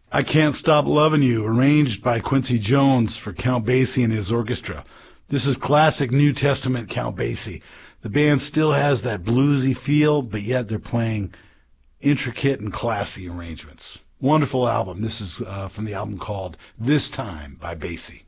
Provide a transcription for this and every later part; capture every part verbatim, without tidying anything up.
I Can't Stop Lovin' You, arranged by Quincy Jones for Count Basie and his orchestra. This is classic New Testament Count Basie. The band still has that bluesy feel, but yet they're playing intricate and classy arrangements. Wonderful album. This is uh, from the album called This Time by Basie.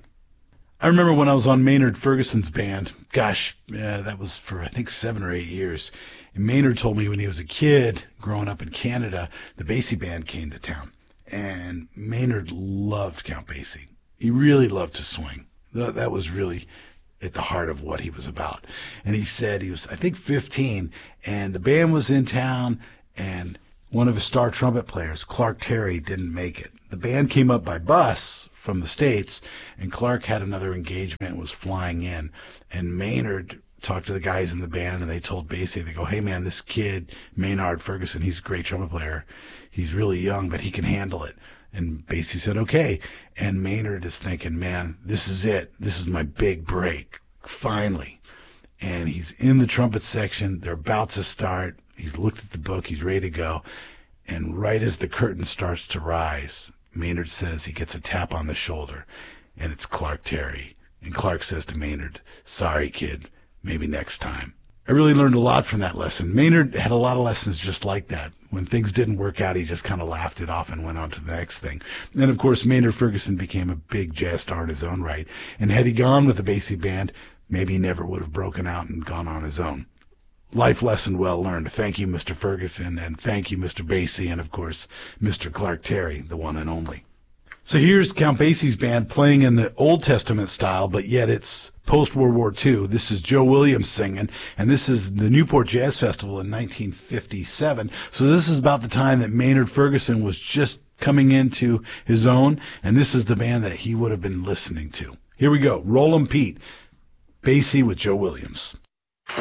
I remember when I was on Maynard Ferguson's band, gosh, uh, that was for I think seven or eight years. And Maynard told me when he was a kid, growing up in Canada, the Basie band came to town. And Maynard loved Count Basie. He really loved to swing. That was really at the heart of what he was about. And he said he was, I think, fifteen, and the band was in town, and one of his star trumpet players, Clark Terry, didn't make it. The band came up by bus from the States, and Clark had another engagement and was flying in. And Maynard talked to the guys in the band, and they told Basie, they go, hey, man, this kid, Maynard Ferguson, he's a great trumpet player. He's really young, but he can handle it. And Basie said, okay. And Maynard is thinking, man, this is it. This is my big break, finally. And he's in the trumpet section. They're about to start. He's looked at the book. He's ready to go. And right as the curtain starts to rise, Maynard says he gets a tap on the shoulder, and it's Clark Terry. And Clark says to Maynard, sorry, kid, maybe next time. I really learned a lot from that lesson. Maynard had a lot of lessons just like that. When things didn't work out, he just kind of laughed it off and went on to the next thing. And, of course, Maynard Ferguson became a big jazz star in his own right. And had he gone with the Basie band, maybe he never would have broken out and gone on his own. Life lesson well learned. Thank you, Mister Ferguson, and thank you, Mister Basie, and, of course, Mister Clark Terry, the one and only. So here's Count Basie's band playing in the Old Testament style, but yet it's post-World War Two. This is Joe Williams singing, and this is the Newport Jazz Festival in nineteen fifty-seven. So this is about the time that Maynard Ferguson was just coming into his own, and this is the band that he would have been listening to. Here we go. Roll 'em Pete, Basie with Joe Williams.